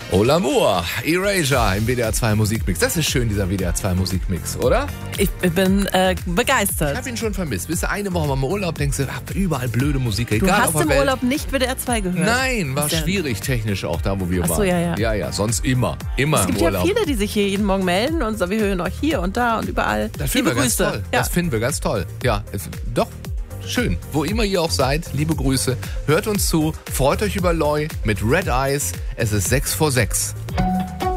Oh l'amour, Erasure im WDR 2 Musikmix. Das ist schön, dieser WDR 2 Musikmix, oder? Ich bin begeistert. Ich habe ihn schon vermisst. Bist du eine Woche mal im Urlaub, denkst du, überall blöde Musik, egal Du hast auf der im Welt. Urlaub nicht WDR 2 gehört? Nein, war Ist ja- schwierig technisch auch da, wo wir Ach so, waren. ja. Ja, sonst immer Es im gibt Urlaub. ja viele, die sich hier jeden Morgen melden und sagen, wir hören euch hier und da und überall. Das finden wir Liebe ganz Grüße. toll. Ja. Das finden wir ganz toll. Ja, doch. Schön. Wo immer ihr auch seid, liebe Grüße. Hört uns zu. Freut euch über Loi mit Red Eyes. Es ist 6 vor 6.